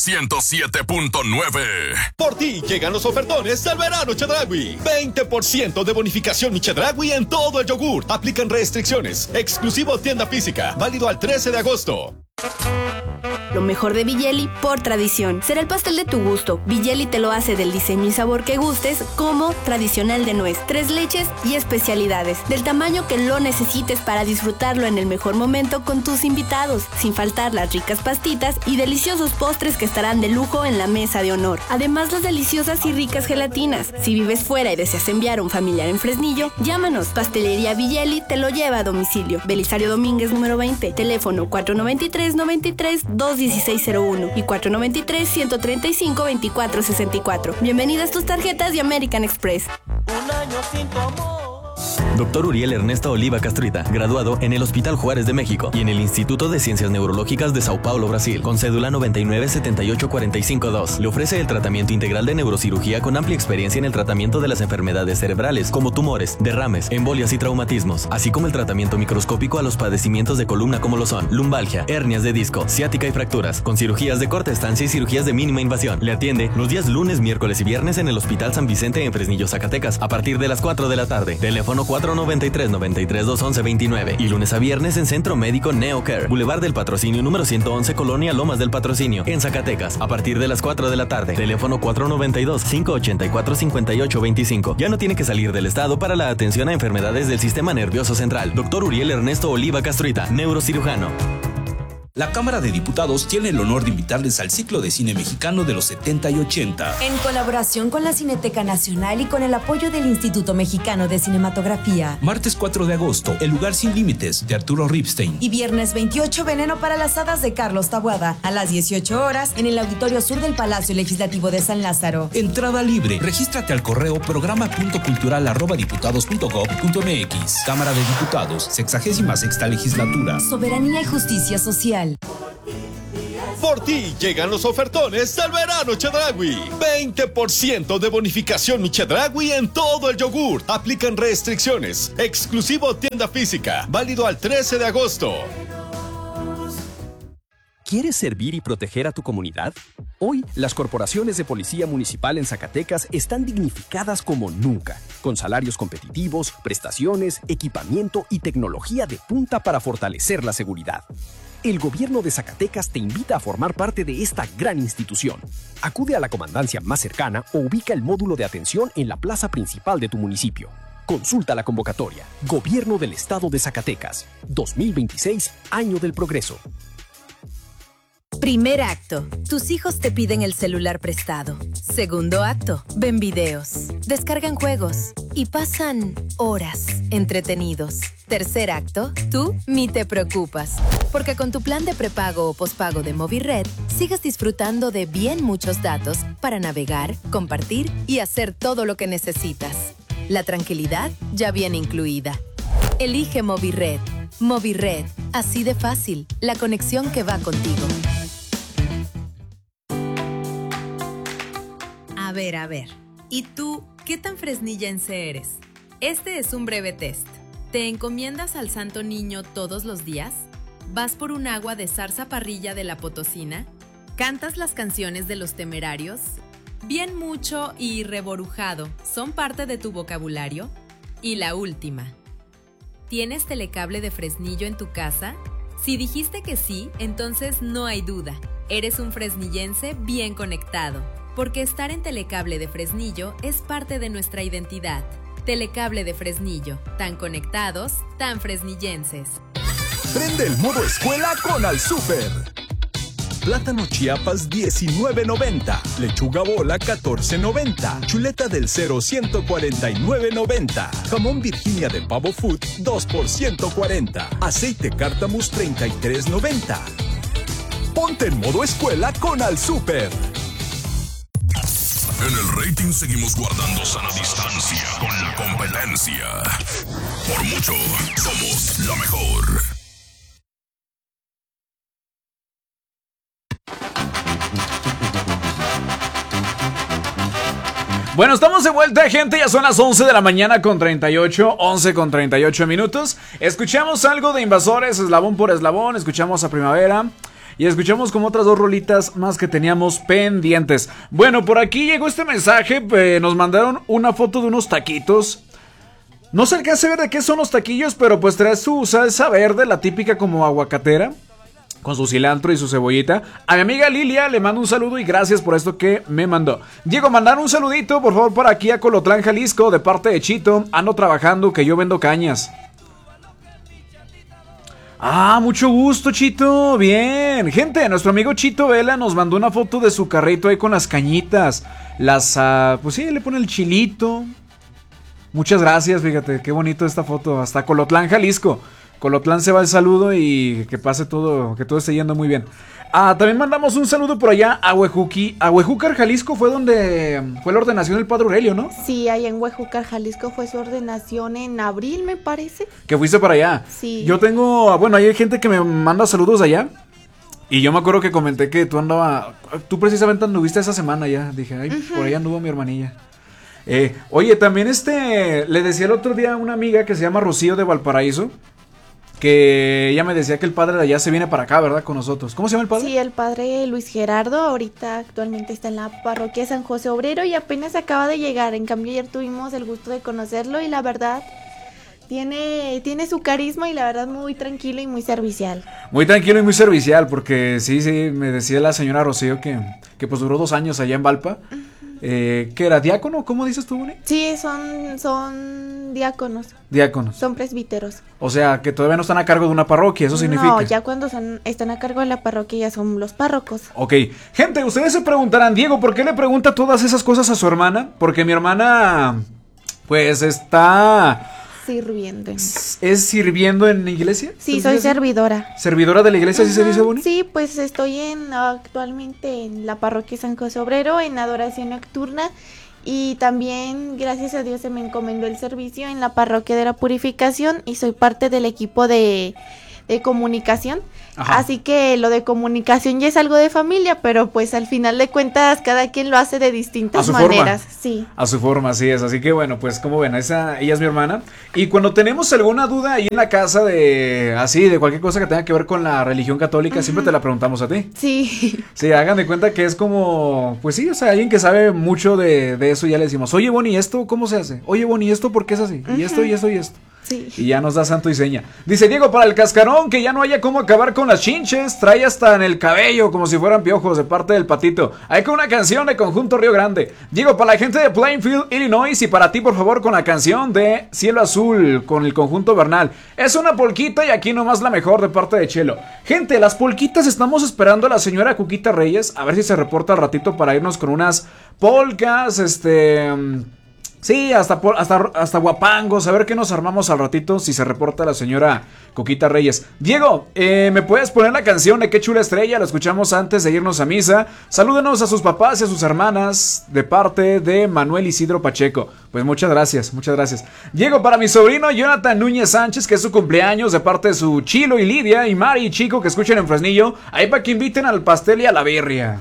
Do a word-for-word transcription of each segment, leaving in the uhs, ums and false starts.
ciento siete punto nueve. Por ti llegan los ofertones del verano Chedraui. veinte por ciento de bonificación mi Chedraui en todo el yogur. Aplican restricciones. Exclusivo tienda física. Válido al trece de agosto. Lo mejor de Villeli por tradición. Será el pastel de tu gusto. Villeli te lo hace del diseño y sabor que gustes, como tradicional de nuez, tres leches y especialidades, del tamaño que lo necesites para disfrutarlo en el mejor momento con tus invitados, sin faltar las ricas pastitas y deliciosos postres que estarán de lujo en la mesa de honor. Además, las deliciosas y ricas gelatinas. Si vives fuera y deseas enviar a un familiar en Fresnillo, llámanos. Pastelería Villeli te lo lleva a domicilio. Belisario Domínguez número veinte. Teléfono cuatro noventa y tres, noventa y tres, dos dieciséis cero uno y cuatro noventa y tres, ciento treinta y cinco, veinticuatro sesenta y cuatro. Bienvenidas tus tarjetas de American Express. Un año sin tu amor. Doctor Uriel Ernesto Oliva Castruita, graduado en el Hospital Juárez de México y en el Instituto de Ciencias Neurológicas de Sao Paulo, Brasil, con cédula noventa y nueve setenta y ocho cuarenta y cinco dos. Le ofrece el tratamiento integral de neurocirugía con amplia experiencia en el tratamiento de las enfermedades cerebrales, como tumores, derrames, embolias y traumatismos, así como el tratamiento microscópico a los padecimientos de columna como lo son lumbalgia, hernias de disco, ciática y fracturas, con cirugías de corta estancia y cirugías de mínima invasión. Le atiende los días lunes, miércoles y viernes en el Hospital San Vicente en Fresnillo, Zacatecas, a partir de las cuatro de la tarde. Teléfono cuatro noventa y tres, noventa y tres, dos once, veintinueve y lunes a viernes en Centro Médico NeoCare, Boulevard del Patrocinio número ciento once, Colonia Lomas del Patrocinio, en Zacatecas, a partir de las cuatro de la tarde. Teléfono cuatro noventa y dos, cinco ochenta y cuatro, cincuenta y ocho veinticinco. Ya no tiene que salir del estado para la atención a enfermedades del sistema nervioso central. Doctor Uriel Ernesto Oliva Castruita, neurocirujano. La Cámara de Diputados tiene el honor de invitarles al ciclo de cine mexicano de los setenta y ochenta. En colaboración con la Cineteca Nacional y con el apoyo del Instituto Mexicano de Cinematografía. Martes cuatro de agosto, El lugar sin límites, de Arturo Ripstein. Y viernes veintiocho, Veneno para las hadas, de Carlos Taboada, a las dieciocho horas, en el Auditorio Sur del Palacio Legislativo de San Lázaro. Entrada libre. Regístrate al correo programa punto cultural arroba diputados punto gob punto mx. Cámara de Diputados, sexagésima sexta legislatura. Soberanía y justicia social. Por ti llegan los ofertones del verano Chedraui. veinte por ciento de bonificación mi Chedraui en todo el yogur. Aplican restricciones. Exclusivo tienda física. Válido al trece de agosto. ¿Quieres servir y proteger a tu comunidad? Hoy, las corporaciones de policía municipal en Zacatecas están dignificadas como nunca, con salarios competitivos, prestaciones, equipamiento y tecnología de punta para fortalecer la seguridad. El gobierno de Zacatecas te invita a formar parte de esta gran institución. Acude a la comandancia más cercana o ubica el módulo de atención en la plaza principal de tu municipio. Consulta la convocatoria. Gobierno del Estado de Zacatecas. dos mil veintiséis, Año del Progreso. Primer acto. Tus hijos te piden el celular prestado. Segundo acto. Ven videos, descargan juegos y pasan horas entretenidos. Tercer acto. Tú ni te preocupas, porque con tu plan de prepago o pospago de Movirred sigues disfrutando de bien muchos datos para navegar, compartir y hacer todo lo que necesitas. La tranquilidad ya viene incluida. Elige Movirred. Movirred. Así de fácil. La conexión que va contigo. A ver, a ver. ¿Y tú qué tan fresnillense eres? Este es un breve test. ¿Te encomiendas al Santo Niño todos los días? ¿Vas por un agua de zarza parrilla de la Potosina? ¿Cantas las canciones de los Temerarios? ¿Bien mucho y reborujado son parte de tu vocabulario? Y la última. ¿Tienes telecable de Fresnillo en tu casa? Si dijiste que sí, entonces no hay duda. Eres un fresnillense bien conectado, porque estar en Telecable de Fresnillo es parte de nuestra identidad. Telecable de Fresnillo, tan conectados, tan fresnillenses. Prende el modo escuela con Al Súper. Plátano Chiapas diecinueve noventa, lechuga bola catorce noventa, chuleta del cero ciento cuarenta y nueve noventa, jamón Virginia de Pavo Food dos por ciento cuarenta, aceite Cártamus treinta y tres noventa. Ponte en modo escuela con Al Súper. En el rating seguimos guardando sana distancia con la competencia. Por mucho, somos la mejor. Bueno, estamos de vuelta, gente. Ya son las once de la mañana con treinta y ocho, once con treinta y ocho minutos. Escuchamos algo de Invasores, eslabón por eslabón. Escuchamos a Primavera. y escuchamos como otras dos rolitas más que teníamos pendientes. Bueno, por aquí llegó este mensaje, eh, nos mandaron una foto de unos taquitos. No se alcanza a ver de qué son los taquillos, pero pues trae su salsa verde, la típica como aguacatera, con su cilantro y su cebollita. A mi amiga Lilia le mando un saludo y gracias por esto que me mandó. Diego, mandar un saludito, por favor, por aquí a Colotlán, Jalisco, de parte de Chito. Ando trabajando, que yo vendo cañas. Ah, mucho gusto, Chito. Bien. Gente, nuestro amigo Chito Vela nos mandó una foto de su carrito ahí con las cañitas. Las, uh, pues sí, le pone el chilito. Muchas gracias, fíjate, qué bonito esta foto. Hasta Colotlán, Jalisco. Colotlán se va el saludo y que pase todo, que todo esté yendo muy bien. Ah, también mandamos un saludo por allá a Huejuqui. A Huejúcar, Jalisco fue donde fue la ordenación del Padre Aurelio, ¿no? Sí, ahí en Huejúcar, Jalisco fue su ordenación en abril, me parece. Que fuiste para allá. Sí. Yo tengo, bueno, hay gente que me manda saludos allá. Y yo me acuerdo que comenté que tú andaba, tú precisamente anduviste esa semana ya. Dije, ay, uh-huh. Por allá anduvo mi hermanilla. Eh, oye, también este, le decía el otro día a una amiga que se llama Rocío de Valparaíso, que ella me decía que el padre de allá se viene para acá, ¿verdad? Con nosotros. ¿Cómo se llama el padre? Sí, el padre Luis Gerardo, ahorita actualmente está en la parroquia San José Obrero y apenas acaba de llegar. En cambio, ayer tuvimos el gusto de conocerlo y la verdad, tiene, tiene su carisma y la verdad muy tranquilo y muy servicial. Muy tranquilo y muy servicial, porque sí, sí, me decía la señora Rocío que, que pues duró dos años allá en Valpa. Uh-huh. Eh, ¿Qué era? ¿Diácono? ¿Cómo dices tú, Bonnie? Sí, son, son diáconos. Diáconos. Son presbíteros. O sea, que todavía no están a cargo de una parroquia, ¿eso significa? No, ya cuando son, están a cargo de la parroquia ya son los párrocos. Ok. Gente, ustedes se preguntarán, Diego, ¿por qué le pregunta todas esas cosas a su hermana? Porque mi hermana, pues, está... Sirviendo. ¿Es, es sirviendo en la iglesia? Sí, soy servidora. ¿Servidora de la iglesia, así se dice, Bonnie? Sí, pues estoy en actualmente en la parroquia San José Obrero, en adoración nocturna. Y también, gracias a Dios, se me encomendó el servicio en la parroquia de la Purificación y soy parte del equipo de, de comunicación. Ajá. Así que lo de comunicación ya es algo de familia, pero pues al final de cuentas cada quien lo hace de distintas maneras. Forma. Sí. A su forma, así es. Así que bueno, pues como ven, esa, ella es mi hermana. Y cuando tenemos alguna duda ahí en la casa de así, de cualquier cosa que tenga que ver con la religión católica, uh-huh. Siempre te la preguntamos a ti. Sí. Sí, hagan de cuenta que es como, pues sí, o sea, alguien que sabe mucho de, de eso, ya le decimos, oye, Bonnie, ¿esto cómo se hace? Oye, Bonnie, ¿esto por qué es así? Uh-huh. Y esto, y esto, y esto. Sí. Y ya nos da santo y seña. Dice Diego, para el cascarón, que ya no haya cómo acabar con las chinches, trae hasta en el cabello como si fueran piojos de parte del patito. Hay con una canción de Conjunto Río Grande. Diego, para la gente de Plainfield, Illinois, y para ti, por favor, con la canción de Cielo Azul, con el Conjunto Bernal. Es una polquita y aquí nomás la mejor de parte de Chelo. Gente, las polquitas estamos esperando a la señora Cuquita Reyes, a ver si se reporta al ratito para irnos con unas polcas, este... Sí, hasta, hasta, hasta guapangos, a ver qué nos armamos al ratito si se reporta la señora Coquita Reyes. Diego, eh, ¿me puedes poner la canción de Qué Chula Estrella? La escuchamos antes de irnos a misa. Salúdenos a sus papás y a sus hermanas de parte de Manuel Isidro Pacheco. Pues muchas gracias, muchas gracias. Diego, para mi sobrino Jonathan Núñez Sánchez, que es su cumpleaños, de parte de su Chilo y Lidia y Mari y Chico que escuchen en Fresnillo. Ahí para que inviten al pastel y a la birria.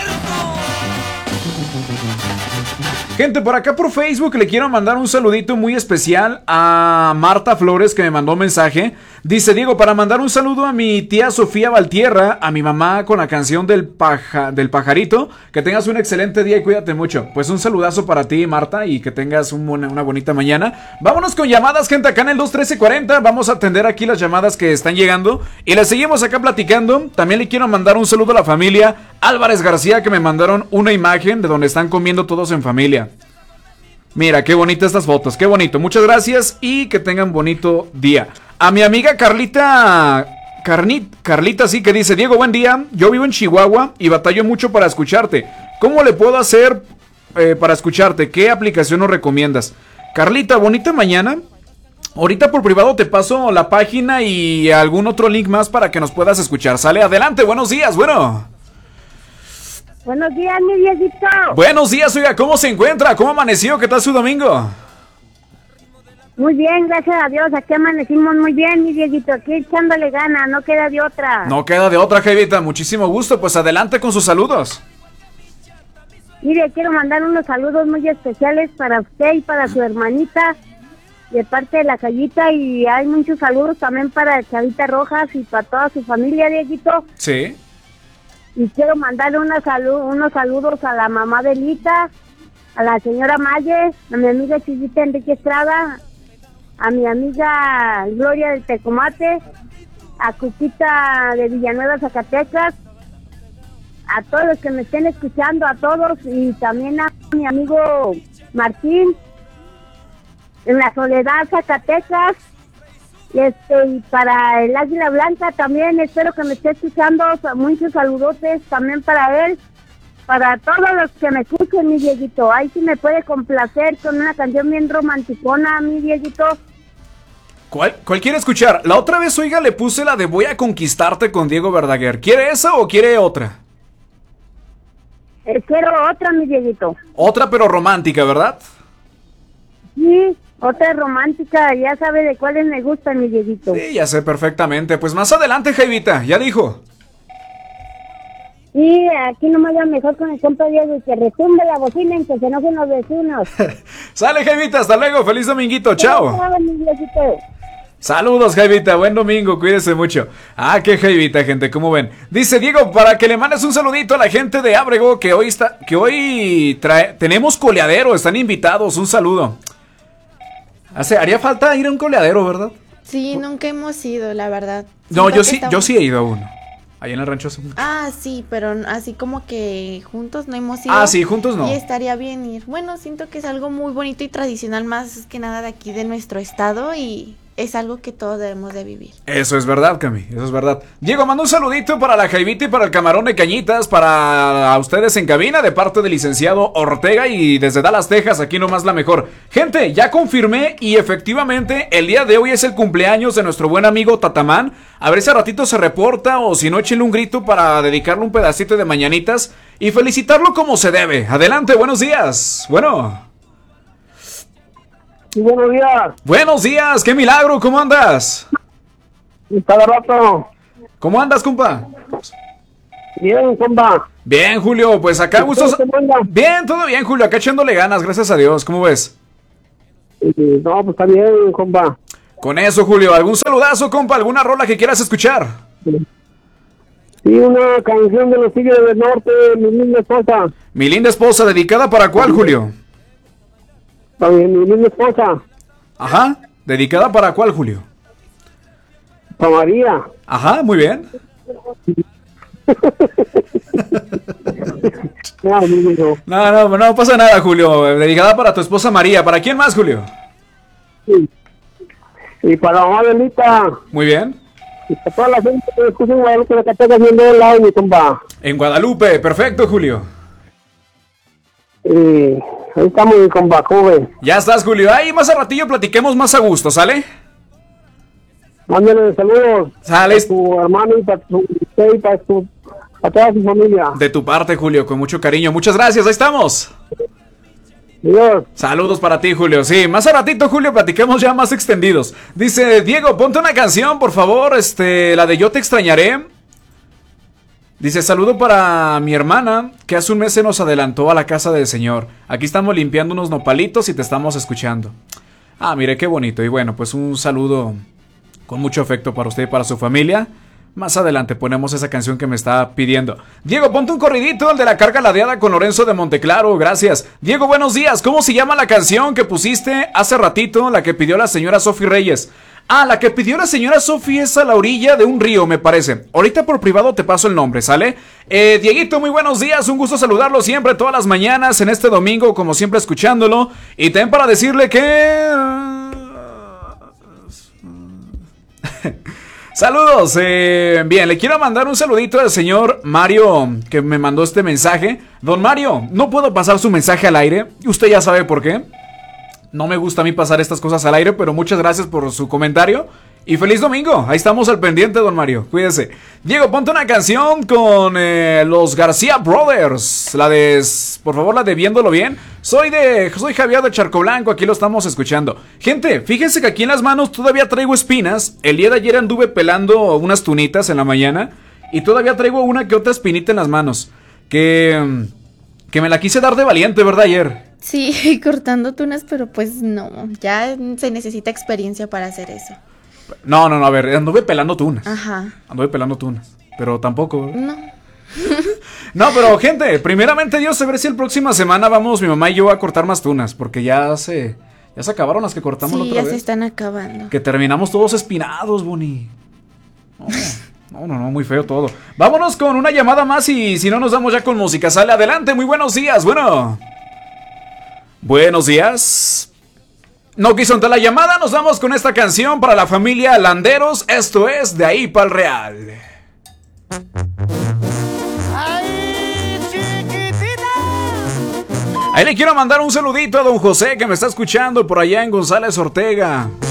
Gente, por acá por Facebook le quiero mandar un saludito muy especial a Marta Flores, que me mandó un mensaje. Dice, Diego, para mandar un saludo a mi tía Sofía Valtierra, a mi mamá con la canción del, paja, del pajarito. Que tengas un excelente día y cuídate mucho. Pues un saludazo para ti, Marta, y que tengas un, una, una bonita mañana. Vámonos con llamadas, gente, acá en el dos trece cuarenta. Vamos a atender aquí las llamadas que están llegando y les seguimos acá platicando. También le quiero mandar un saludo a la familia Álvarez García, que me mandaron una imagen de donde están comiendo todos en familia. Mira, qué bonitas estas fotos, qué bonito. Muchas gracias y que tengan bonito día. A mi amiga Carlita, Carnit, Carlita sí que dice, Diego, buen día. Yo vivo en Chihuahua y batallo mucho para escucharte. ¿Cómo le puedo hacer eh, para escucharte? ¿Qué aplicación nos recomiendas? Carlita, bonita mañana. Ahorita por privado te paso la página y algún otro link más para que nos puedas escuchar. Sale, adelante, buenos días, bueno. Buenos días, mi viejito. Buenos días, oiga, ¿cómo se encuentra? ¿Cómo amaneció? ¿Qué tal su domingo? Muy bien, gracias a Dios, aquí amanecimos muy bien, mi viejito, aquí echándole ganas, no queda de otra. No queda de otra, Jevita, muchísimo gusto, pues adelante con sus saludos. Mire, quiero mandar unos saludos muy especiales para usted y para su hermanita, de parte de la Callita, y hay muchos saludos también para Chavita Rojas y para toda su familia, viejito. Sí. Y quiero mandarle una salu- unos saludos a la mamá de Lita, a la señora Maye, a mi amiga Chiquita Enrique Estrada, a mi amiga Gloria del Tecomate, a Cuquita de Villanueva, Zacatecas, a todos los que me estén escuchando, a todos, y también a mi amigo Martín, en la Soledad, Zacatecas, y, este, y para el Águila Blanca también, espero que me esté escuchando, muchos saludotes también para él, para todos los que me escuchen, mi Dieguito. Ahí sí me puede complacer con una canción bien romanticona, mi Dieguito. ¿Cuál, ¿Cuál quiere escuchar? La otra vez, oiga, le puse la de Voy a conquistarte con Diego Verdaguer. ¿Quiere esa o quiere otra? Eh, quiero otra, mi Dieguito. Otra pero romántica, ¿verdad? Sí, otra romántica, ya sabe de cuáles me gustan, mi Dieguito. Sí, ya sé perfectamente. Pues más adelante, Jaivita, ya dijo. Sí, aquí no me vaya mejor con el compa Diego y que retumbe la bocina en que se enojen los vecinos. Sale, Jaivita, hasta luego, feliz dominguito, chao. Chao, mi Dieguito. Saludos, Jaivita, buen domingo, cuídese mucho. Ah, qué Jaivita, gente, ¿cómo ven? Dice Diego, para que le mandes un saludito a la gente de Ábrego, que hoy está, que hoy trae, tenemos coleadero, están invitados, un saludo. Hace, haría falta ir a un coleadero, ¿verdad? Sí, nunca hemos ido, la verdad. No, Siento yo que sí, estamos- yo sí he ido a uno. Allá en el rancho hace mucho. Ah, sí, pero así como que juntos no hemos ido. Ah, sí, juntos no. Y estaría bien ir. Bueno, siento que es algo muy bonito y tradicional, más que nada de aquí de nuestro estado, y es algo que todos debemos de vivir. Eso es verdad, Cami, eso es verdad. Diego, manda un saludito para la Jaivita y para el camarón de Cañitas, para ustedes en cabina, de parte del licenciado Ortega y desde Dallas, Texas, aquí nomás la mejor. Gente, ya confirmé y efectivamente el día de hoy es el cumpleaños de nuestro buen amigo Tatamán. A ver si a ratito se reporta o si no, échenle un grito para dedicarle un pedacito de mañanitas y felicitarlo como se debe. Adelante, buenos días. Bueno. Sí, buenos días. Buenos días, qué milagro, ¿cómo andas? Cada rato. ¿Cómo andas, compa? Bien, compa. Bien, Julio, pues acá gustos. Bien, todo bien, Julio, acá echándole ganas, gracias a Dios, ¿cómo ves? No, pues está bien, compa. Con eso, Julio, ¿algún saludazo, compa? ¿Alguna rola que quieras escuchar? Sí, una canción de los Tigres del Norte, mi linda esposa. Mi linda esposa, ¿dedicada para cuál, Julio? Para mi, mi linda esposa. Ajá, ¿dedicada para cuál, Julio? Para María. Ajá, muy bien. No, no, no, no, no pasa nada, Julio. Dedicada para tu esposa María. ¿Para quién más, Julio? Sí. Y para la mamá de Lita. Muy bien. Y para toda la gente que escucha en Guadalupe, la que está haciendo el lado, mi compa. En Guadalupe, perfecto, Julio. Y ahí estamos, mi compa, joven. Ya estás, Julio. Ahí más a ratillo platiquemos más a gusto, ¿sale? Mándale saludos. Sale. A tu hermano y para tu, y para tu, a toda su familia. De tu parte, Julio, con mucho cariño. Muchas gracias, ahí estamos. Dios. Saludos para ti, Julio. Sí, más a ratito, Julio, platicamos ya más extendidos. Dice, Diego, ponte una canción, por favor, este, la de Yo te extrañaré. Dice, saludo para mi hermana, que hace un mes se nos adelantó a la casa del señor. Aquí estamos limpiando unos nopalitos y te estamos escuchando. Ah, mire, qué bonito. Y bueno, pues un saludo con mucho afecto para usted y para su familia. Más adelante ponemos esa canción que me está pidiendo. Diego, ponte un corridito, el de la carga ladeada con Lorenzo de Monteclaro, gracias. Diego, buenos días, ¿cómo se llama la canción que pusiste hace ratito? La que pidió la señora Sofi Reyes. Ah, la que pidió la señora Sofi es A la orilla de un río, me parece. Ahorita por privado te paso el nombre, ¿sale? Eh, Dieguito, muy buenos días, un gusto saludarlo siempre, todas las mañanas, en este domingo, como siempre escuchándolo. Y también para decirle que... Saludos, eh, bien, le quiero mandar un saludito al señor Mario que me mandó este mensaje. Don Mario, no puedo pasar su mensaje al aire, usted ya sabe por qué. No me gusta a mí pasar estas cosas al aire, pero muchas gracias por su comentario. Y feliz domingo, ahí estamos al pendiente, don Mario, cuídese. Diego, ponte una canción con eh, los García Brothers. La de, por favor, la de Viéndolo Bien. Soy de, soy Javier de Charcoblanco, aquí lo estamos escuchando. Gente, fíjense que aquí en las manos todavía traigo espinas. El día de ayer anduve pelando unas tunitas en la mañana y todavía traigo una que otra espinita en las manos. Que, que me la quise dar de valiente, ¿verdad, ayer? Sí, cortando tunas, pero pues no, ya se necesita experiencia para hacer eso. No, no, no, a ver, anduve pelando tunas. Ajá. Anduve pelando tunas, pero tampoco. No. No, pero gente, primeramente Dios, a ver si el próxima semana vamos mi mamá y yo a cortar más tunas, porque ya se ya se acabaron las que cortamos la Sí, otra ya vez. se están acabando. Que terminamos todos espinados, Bonnie. No, no, no, no, muy feo todo. Vámonos con una llamada más y si no nos damos ya con música. Sale adelante, muy buenos días, bueno. Buenos días. No quiso entrar la llamada, nos vamos con esta canción para la familia Landeros. Esto es De Ahí Pa'l Real. Ahí le quiero mandar un saludito a don José que me está escuchando por allá en González Ortega.